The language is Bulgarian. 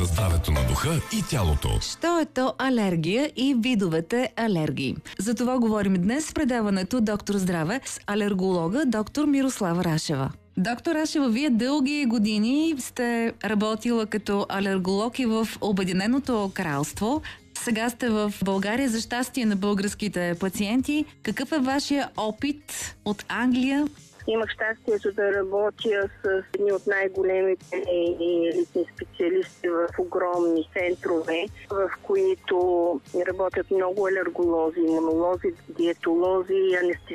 за здравето на духа и тялото. Що е то алергия и видовете алергии? За това говорим днес в предаването Доктор Здраве с алерголога доктор Мирослава Рашева. Доктор Рашева, вие дълги години сте работила като алерголог и в Обединеното кралство. Сега сте в България, за щастие на българските пациенти. Какъв е вашия опит от Англия? Имах щастието да работя с едни от най-големите и елитни специалисти в огромни центрове, в които работят много алерголози, имунолози, диетолози,